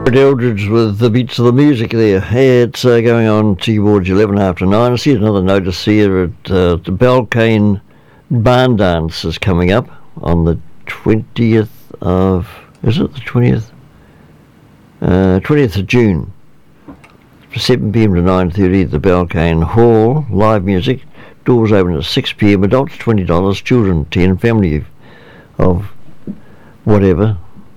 Eldridge with the beats of the music there. Hey, it's going on towards 11 after 9. I see another notice here at the Balcane Barn Dance is coming up on the 20th of... Is it the 20th? 20th of June. From 7pm to 9:30 at the Balcane Hall. Live music. Doors open at 6pm. Adults $20. Children 10. Family of whatever.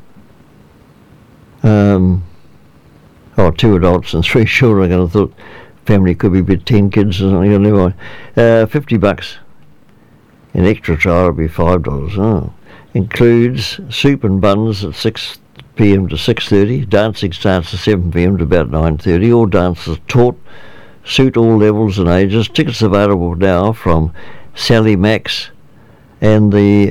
2 adults and 3 children. I thought family could be a bit 10 kids or something. Never mind. $50. An extra trial would be $5. Oh. Includes soup and buns at 6pm to 6:30. Dancing starts at 7pm to about 9:30. All dances taught. Suit all levels and ages. Tickets available now from Sally Max and the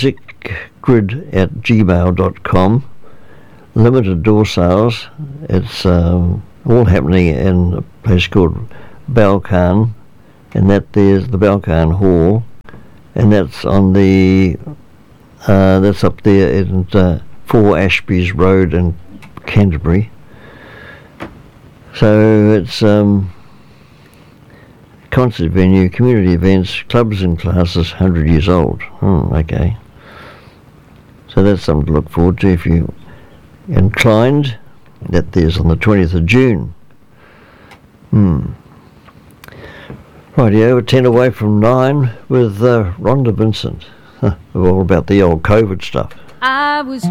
musicgrid@gmail.com. Limited door sales. It's all happening in a place called Balcane, and that there's the Balcane Hall, and that's on the that's up there in 4 Ashby's Road in Canterbury. So it's concert venue, community events, clubs and classes, 100 years old. Okay. So that's something to look forward to if you inclined. That there's on the 20th of June. Rightio, we're 10 away from 9 with Rhonda Vincent. All about the old COVID stuff. I was